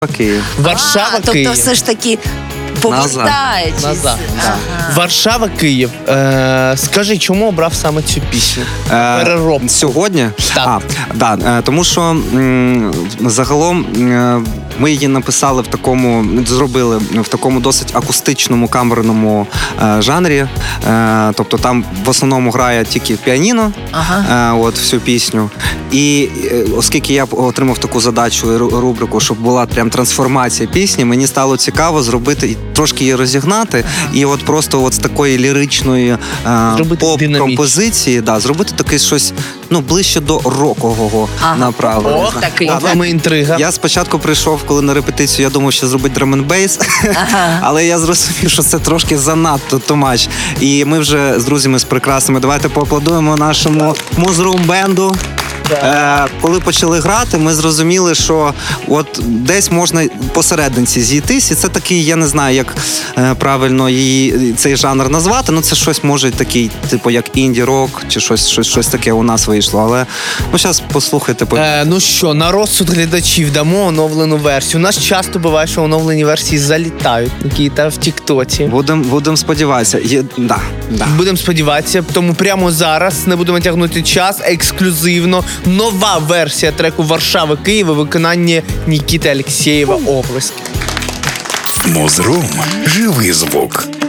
Київ. Варшава, тобто Київ. все ж таки повертаючись. Назад, Ага. Варшава, Київ. Скажи, чому обрав саме цю пісню? Переробку. Сьогодні? Так. Тому що загалом ми її написали зробили в такому досить акустичному камерному жанрі. Тобто там в основному грає тільки піаніно, всю пісню. І оскільки я отримав таку задачу, рубрику, щоб була прям трансформація пісні, мені стало цікаво зробити і трошки її розігнати, і от просто з такої ліричної поп-композиції, зробити таке щось ближче до рокового направлення. О, такий саме інтрига. Я спочатку прийшов, коли на репетицію, я думав, що зробити драм-н-бейс, але я зрозумів, що це трошки занадто тумач. І ми вже з друзями, з прекрасними, давайте поаплодуємо нашому музрум-бенду. Коли почали грати, ми зрозуміли, що от десь можна посерединці зійтись, і це такий, я не знаю, як правильно цей жанр назвати, це щось може такий, типу як інді-рок, чи щось таке у нас вийшло, але зараз послухайте. Ну що, на розсуд глядачів дамо оновлену версію. У нас часто буває, що оновлені версії залітають, які в тіктоці. Будемо сподіватися. Будемо сподіватися, тому прямо зараз не будемо тягнути час, ексклюзивно нова версія треку «Варшава, Київ» у виконанні Нікіти Алєксєєва. Оплески. Музрум. Живий звук.